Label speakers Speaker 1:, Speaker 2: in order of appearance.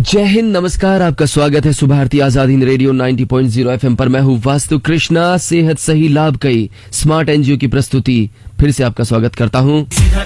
Speaker 1: जय हिंद, नमस्कार। आपका स्वागत है सुबह भारती आजाद हिंद रेडियो 90.0 एफएम पर। मैं हूँ वास्तु कृष्णा। सेहत सही लाभ कई स्मार्ट एनजीओ की प्रस्तुति फिर से आपका स्वागत करता हूँ।